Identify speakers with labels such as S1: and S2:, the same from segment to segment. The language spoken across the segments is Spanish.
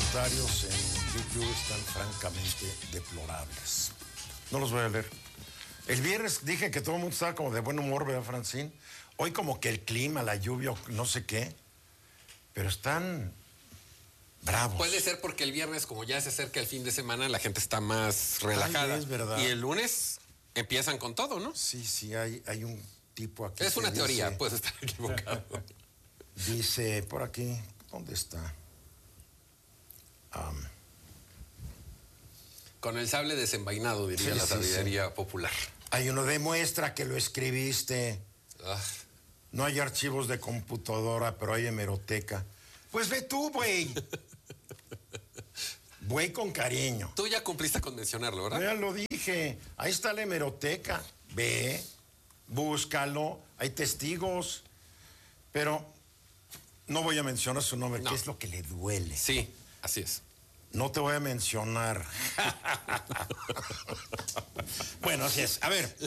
S1: comentarios en YouTube están francamente deplorables. No los voy a leer. El viernes dije que todo el mundo estaba como de buen humor, ¿verdad, Francine? Hoy como que el clima, la lluvia, no sé qué, pero están bravos.
S2: Puede ser porque el viernes, como ya se acerca el fin de semana, la gente está más relajada.
S1: Es verdad.
S2: Y el lunes empiezan con todo, ¿no?
S1: Sí, hay un tipo aquí.
S2: Es una teoría, puedes estar equivocado.
S1: Dice, por aquí, ¿dónde está?
S2: Con el sable desenvainado, diría la sabiduría popular.
S1: Hay uno, demuestra que lo escribiste. No hay archivos de computadora, pero hay hemeroteca. Pues ve tú, güey. Güey con cariño.
S2: Tú ya cumpliste con mencionarlo, ¿verdad?
S1: Ya lo dije. Ahí está la hemeroteca. Ve, búscalo. Hay testigos. Pero no voy a mencionar su nombre, que es lo que le duele.
S2: Sí, así es.
S1: No te voy a mencionar. Bueno, así es. A ver,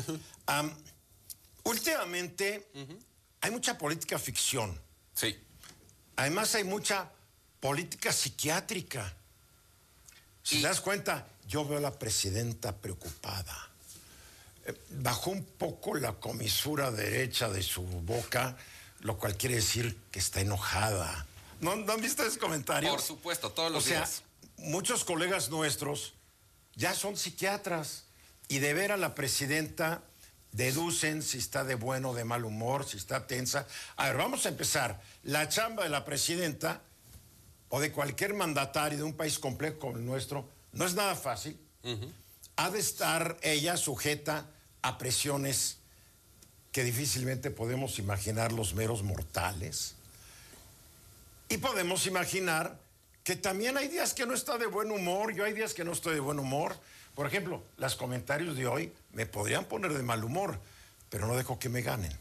S1: últimamente hay mucha política ficción.
S2: Sí.
S1: Además hay mucha política psiquiátrica. Si te das cuenta, yo veo a la presidenta preocupada. Bajó un poco la comisura derecha de su boca, lo cual quiere decir que está enojada. ¿No han visto esos comentarios?
S2: Por supuesto, todos los días.
S1: Muchos colegas nuestros ya son psiquiatras y de ver a la presidenta deducen si está de bueno o de mal humor, si está tensa. A ver, vamos a empezar. La chamba de la presidenta o de cualquier mandatario de un país complejo como el nuestro no es nada fácil. Ha de estar ella sujeta a presiones que difícilmente podemos imaginar los meros mortales. Y podemos imaginar que también hay días que no está de buen humor. Yo hay días que no estoy de buen humor. Por ejemplo, los comentarios de hoy me podrían poner de mal humor, pero no dejo que me ganen.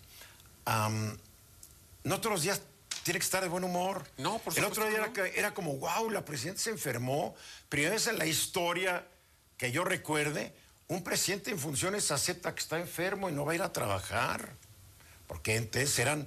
S1: No todos los días tiene que estar de buen humor.
S2: No, por supuesto.
S1: El otro día era como, wow, la presidenta se enfermó. Primera vez en la historia que yo recuerde, un presidente en funciones acepta que está enfermo y no va a ir a trabajar. Porque antes eran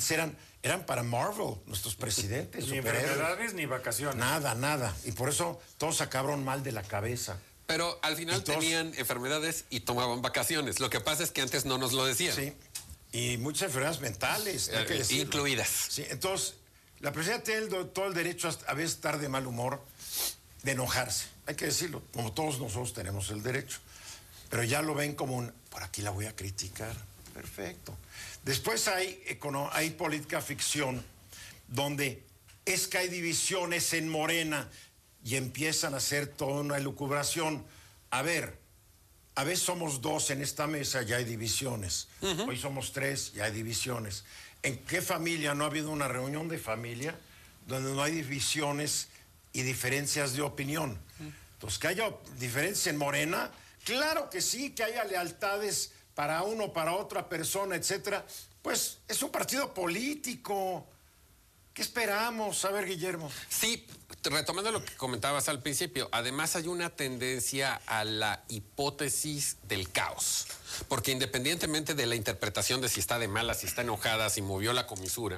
S1: para Marvel, nuestros presidentes.
S3: Ni enfermedades ni vacaciones.
S1: Nada. Y por eso todos acabaron mal de la cabeza.
S2: Pero al final tenían enfermedades y tomaban vacaciones. Lo que pasa es que antes no nos lo decían.
S1: Sí. Y muchas enfermedades mentales, hay que decirlo.
S2: Incluidas.
S1: Sí, entonces, la presidenta tiene todo el derecho a veces estar de mal humor, de enojarse. Hay que decirlo, como todos nosotros tenemos el derecho. Pero ya lo ven como por aquí la voy a criticar. Perfecto. Después hay política ficción, donde es que hay divisiones en Morena y empiezan a hacer toda una elucubración. A ver, a veces somos dos en esta mesa, ya hay divisiones. Hoy somos tres, ya hay divisiones. ¿En qué familia no ha habido una reunión de familia donde no hay divisiones y diferencias de opinión? Entonces, que haya diferencias en Morena, claro que sí, que haya lealtades para uno, para otra persona, etcétera. Pues es un partido político. ¿Qué esperamos? A ver, Guillermo.
S2: Sí, retomando lo que comentabas al principio, además hay una tendencia a la hipótesis del caos, porque independientemente de la interpretación de si está de mala, si está enojada, si movió la comisura,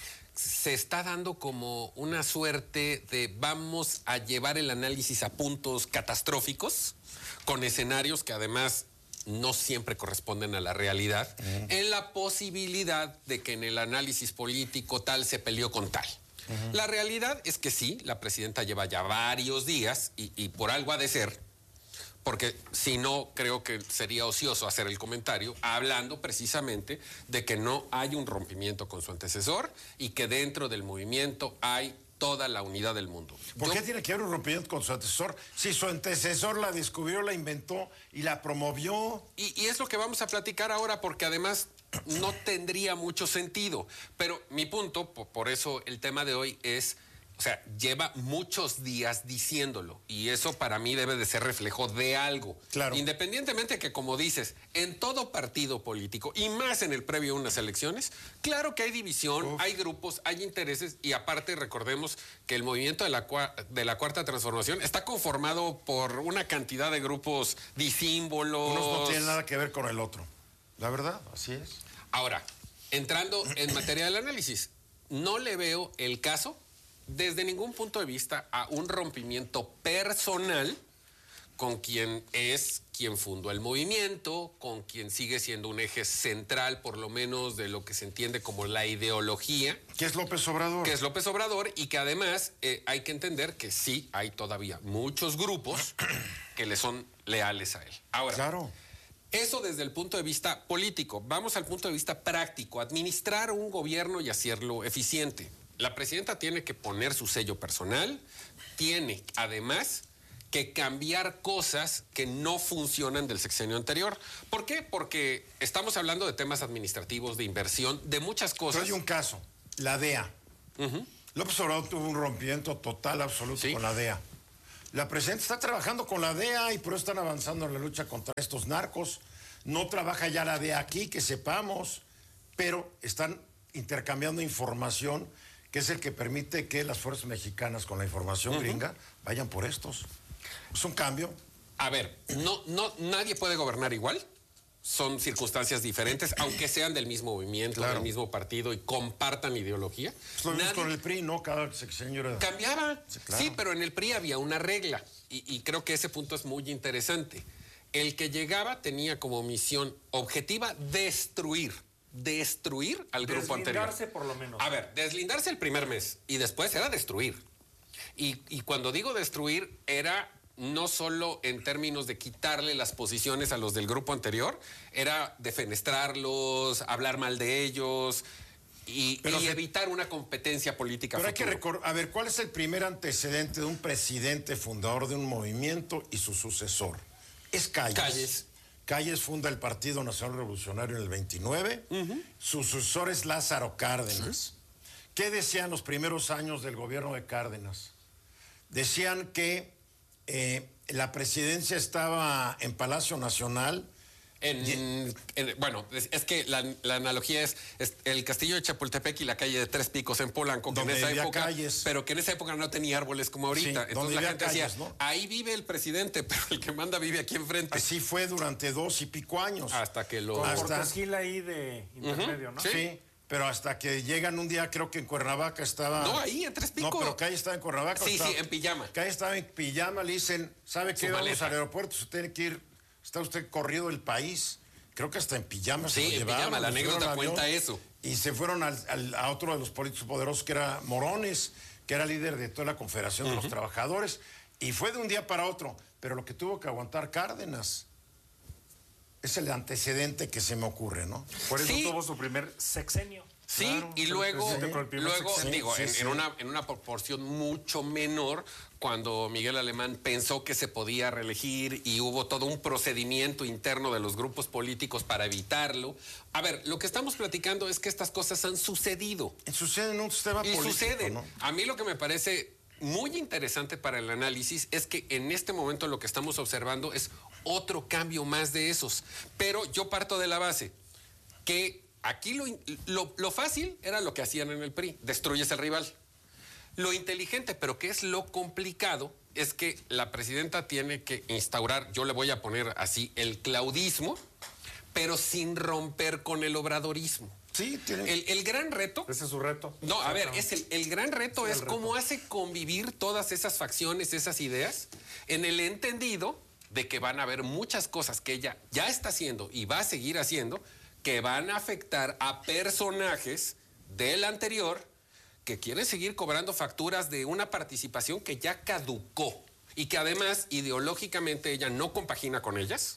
S2: se está dando como una suerte de vamos a llevar el análisis a puntos catastróficos, con escenarios que además no siempre corresponden a la realidad, en la posibilidad de que en el análisis político tal se peleó con tal. La realidad es que sí, la presidenta lleva ya varios días y por algo ha de ser, porque si no creo que sería ocioso hacer el comentario, hablando precisamente de que no hay un rompimiento con su antecesor y que dentro del movimiento hay toda la unidad del mundo.
S1: ¿Por qué tiene que haber un rompimiento con su antecesor? Si su antecesor la descubrió, la inventó y la promovió.
S2: Y es lo que vamos a platicar ahora, porque además no tendría mucho sentido. Pero mi punto, por eso el tema de hoy es, o sea, lleva muchos días diciéndolo y eso para mí debe de ser reflejo de algo.
S1: Claro.
S2: Independientemente que, como dices, en todo partido político y más en el previo a unas elecciones, claro que hay división, hay grupos, hay intereses y aparte recordemos que el movimiento de la Cuarta Transformación está conformado por una cantidad de grupos disímbolos.
S1: Unos no tienen nada que ver con el otro. La verdad, así es.
S2: Ahora, entrando en materia del análisis, no le veo el caso desde ningún punto de vista a un rompimiento personal con quien fundó el movimiento, con quien sigue siendo un eje central, por lo menos, de lo que se entiende como la ideología.
S1: ¿Qué es López Obrador?
S2: Que es López Obrador, y que además hay que entender que sí hay todavía muchos grupos que le son leales a él. Ahora,
S1: claro.
S2: Eso desde el punto de vista político. Vamos al punto de vista práctico, administrar un gobierno y hacerlo eficiente. La presidenta tiene que poner su sello personal, tiene además que cambiar cosas que no funcionan del sexenio anterior. ¿Por qué? Porque estamos hablando de temas administrativos, de inversión, de muchas cosas.
S1: Pero hay un caso, la DEA. López Obrador tuvo un rompimiento total, absoluto con la DEA. La presidenta está trabajando con la DEA y por eso están avanzando en la lucha contra estos narcos. No trabaja ya la DEA aquí, que sepamos, pero están intercambiando información que es el que permite que las fuerzas mexicanas con la información gringa vayan por estos. Es un cambio.
S2: A ver, nadie puede gobernar igual. Son circunstancias diferentes, aunque sean del mismo movimiento, del mismo partido y compartan ideología.
S1: Lo vimos con el PRI, ¿no? Cada sexenio era...
S2: Cambiaba. Sí, pero en el PRI había una regla. Y creo que ese punto es muy interesante. El que llegaba tenía como misión objetiva destruir al grupo anterior.
S3: Deslindarse por lo menos.
S2: A ver, deslindarse el primer mes y después era destruir. Y cuando digo destruir era no solo en términos de quitarle las posiciones a los del grupo anterior, era defenestrarlos, hablar mal de ellos y evitar una competencia política.
S1: Pero hay que recordar, a ver, ¿cuál es el primer antecedente de un presidente fundador de un movimiento y su sucesor? Es Calles. Calles funda el Partido Nacional Revolucionario en el 29. Su sucesor es Lázaro Cárdenas. ¿Qué decían los primeros años del gobierno de Cárdenas? Decían que la presidencia estaba en Palacio Nacional.
S2: Bueno, es que la analogía es el castillo de Chapultepec y la calle de Tres Picos en Polanco, que en esa época, pero que en esa época no tenía árboles como ahorita.
S1: Sí,
S2: entonces la gente
S1: calles,
S2: decía,
S1: ¿no?
S2: Ahí vive el presidente, pero el que manda vive aquí enfrente.
S1: Así fue durante 2 y pico años.
S2: Hasta que lo...
S3: Con Portesquil ahí de intermedio, ¿no?
S1: Sí, pero hasta que llegan un día, creo que en Cuernavaca estaba...
S2: No, ahí en Tres Picos.
S1: No, pero Calle estaba en Cuernavaca.
S2: Sí, en pijama.
S1: Calle estaba en pijama, le dicen, ¿sabe qué? Vamos al aeropuerto, usted tiene que ir... Está usted corrido del país. Creo que hasta en pijama se lo llevaron.
S2: Sí, en pijama, la anécdota cuenta eso.
S1: Y se fueron a otro de los políticos poderosos, que era Morones, que era líder de toda la Confederación de los Trabajadores. Y fue de un día para otro. Pero lo que tuvo que aguantar Cárdenas es el antecedente que se me ocurre, ¿no?
S3: Por eso tuvo su primer sexenio.
S2: Sí,
S3: claro,
S2: y luego digo,
S1: sí.
S2: En una proporción mucho menor, cuando Miguel Alemán pensó que se podía reelegir y hubo todo un procedimiento interno de los grupos políticos para evitarlo. A ver, lo que estamos platicando es que estas cosas han sucedido.
S1: Suceden en un sistema político,
S2: suceden.
S1: ¿no?
S2: A mí lo que me parece muy interesante para el análisis es que en este momento lo que estamos observando es otro cambio más de esos. Pero yo parto de la base que aquí lo fácil era lo que hacían en el PRI, destruyes al rival. Lo inteligente, pero que es lo complicado, es que la presidenta tiene que instaurar, yo le voy a poner así, el claudismo, pero sin romper con el obradorismo.
S1: Sí, tiene...
S2: El gran reto...
S3: Ese es su reto.
S2: No, a ver, el gran reto es cómo hace convivir todas esas facciones, esas ideas, en el entendido de que van a haber muchas cosas que ella ya está haciendo y va a seguir haciendo, que van a afectar a personajes del anterior que quieren seguir cobrando facturas de una participación que ya caducó y que además ideológicamente ella no compagina con ellas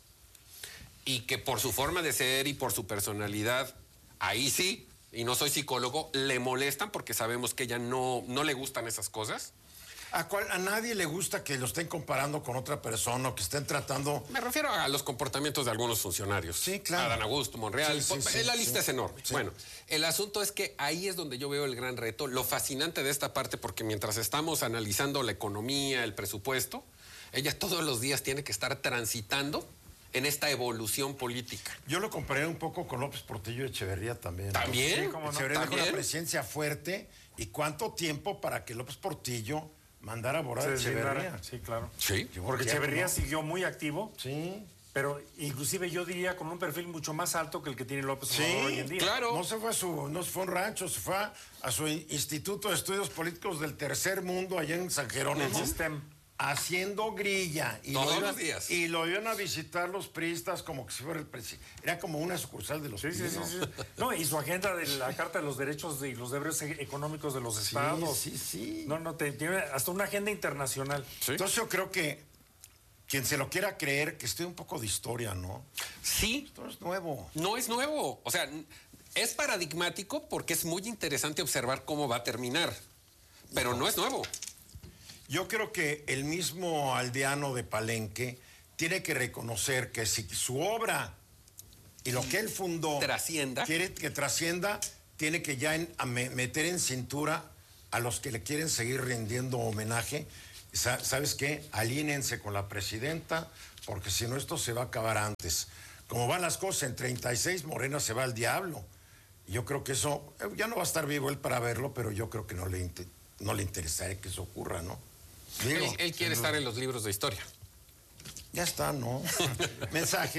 S2: y que por su forma de ser y por su personalidad, ahí sí, y no soy psicólogo, le molestan porque sabemos que ella no le gustan esas cosas.
S1: A nadie le gusta que lo estén comparando con otra persona o que estén tratando...
S2: Me refiero a los comportamientos de algunos funcionarios.
S1: Sí, claro.
S2: Adán Augusto, Monreal. La lista es enorme.
S1: Sí.
S2: Bueno, el asunto es que ahí es donde yo veo el gran reto, lo fascinante de esta parte, porque mientras estamos analizando la economía, el presupuesto, ella todos los días tiene que estar transitando en esta evolución política.
S1: Yo lo comparé un poco con López Portillo Echeverría también.
S2: ¿También?
S1: Sí, como Echeverría dejó una presencia fuerte. ¿Y cuánto tiempo para que López Portillo mandara a borrar a Echeverría?
S3: Sí, claro.
S2: Sí.
S3: Porque Echeverría siguió muy activo.
S1: Sí.
S3: Pero inclusive yo diría con un perfil mucho más alto que el que tiene López Obrador hoy en día.
S2: claro.
S1: No se fue no se fue a un rancho, se fue a su Instituto de Estudios Políticos del Tercer Mundo allá en San Jerónimo.
S3: STEM.
S1: Haciendo grilla. Y
S2: Todos los días.
S1: Y lo iban a visitar los priistas como que si fuera el presidente. Era como una sucursal de los
S3: Sí. No, y su agenda de la Carta de los Derechos y los Deberes Económicos de los Estados.
S1: Sí.
S3: No, tiene hasta una agenda internacional.
S1: Entonces yo creo que quien se lo quiera creer, que estoy un poco de historia, ¿no?
S2: Sí,
S1: Esto es nuevo.
S2: no es nuevo. O sea, es paradigmático porque es muy interesante observar cómo va a terminar. Pero no es nuevo.
S1: Yo creo que el mismo aldeano de Palenque tiene que reconocer que si su obra y lo que él fundó
S2: Trascienda.
S1: quiere que trascienda, tiene que ya meter en cintura a los que le quieren seguir rindiendo homenaje. ¿Sabes qué? Alínense con la presidenta, porque si no esto se va a acabar antes. Como van las cosas, en 36 Morena se va al diablo. Yo creo que eso, ya no va a estar vivo él para verlo, pero yo creo que no le interesaría que eso ocurra, ¿no? Digo,
S2: Él quiere estar en los libros de historia.
S1: ya está, ¿no? Mensaje.